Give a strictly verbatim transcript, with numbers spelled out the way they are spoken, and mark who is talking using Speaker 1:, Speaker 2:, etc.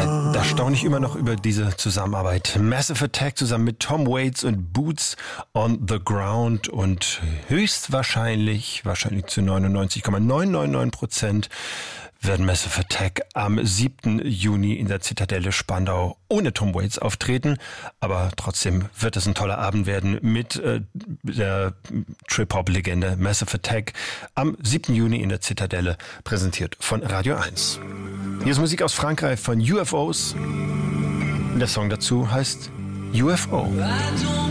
Speaker 1: Ja, da staune ich immer noch über diese Zusammenarbeit. Massive Attack zusammen mit Tom Waits und Boots on the Ground und höchstwahrscheinlich, wahrscheinlich zu neunundneunzig Komma neunhundertneunundneunzig Prozent werden Massive Attack am siebten Juni in der Zitadelle Spandau ohne Tom Waits auftreten. Aber trotzdem wird es ein toller Abend werden mit äh, der Trip-Hop-Legende Massive Attack am siebten Juni in der Zitadelle, präsentiert von Radio eins. Hier ist Musik aus Frankreich von U F Os. Der Song dazu heißt U F O.